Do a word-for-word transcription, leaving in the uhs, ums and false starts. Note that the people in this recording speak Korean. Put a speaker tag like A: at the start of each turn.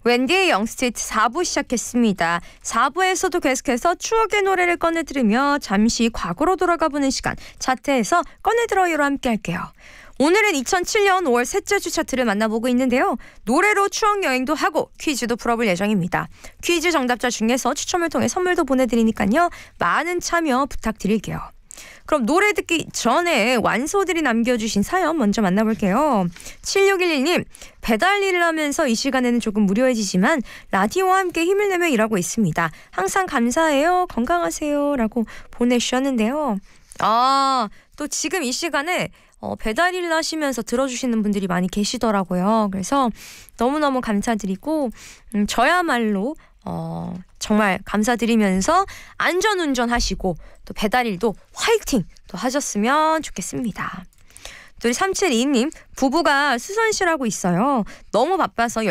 A: 웬디의 영스트리트 사 부 시작했습니다. 사 부에서도 계속해서 추억의 노래를 꺼내 들으며 잠시 과거로 돌아가 보는 시간, 차트에서 꺼내 들어요로 함께 할게요. 오늘은 이천칠 년 오월 셋째 주 차트를 만나보고 있는데요. 노래로 추억 여행도 하고 퀴즈도 풀어볼 예정입니다. 퀴즈 정답자 중에서 추첨을 통해 선물도 보내드리니까요. 많은 참여 부탁드릴게요. 그럼 노래 듣기 전에 완소들이 남겨주신 사연 먼저 만나볼게요. 칠육일일 님, 배달 일을 하면서 이 시간에는 조금 무료해지지만 라디오와 함께 힘을 내며 일하고 있습니다. 항상 감사해요. 건강하세요. 라고 보내주셨는데요. 아, 또 지금 이 시간에 어, 배달 일을 하시면서 들어주시는 분들이 많이 계시더라고요. 그래서 너무너무 감사드리고 음, 저야말로 어, 정말 감사드리면서 안전운전 하시고 또 배달일도 화이팅 또 하셨으면 좋겠습니다. 또 우리 삼칠이이 님, 부부가 수선실하고 있어요. 너무 바빠서